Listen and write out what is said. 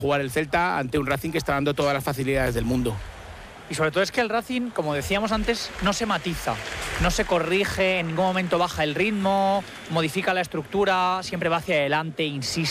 jugar el Celta ante un Racing que está dando todas las facilidades del mundo. Y sobre todo es que el Racing, como decíamos antes, no se matiza, no se corrige, en ningún momento baja el ritmo, modifica la estructura, siempre va hacia adelante, insiste.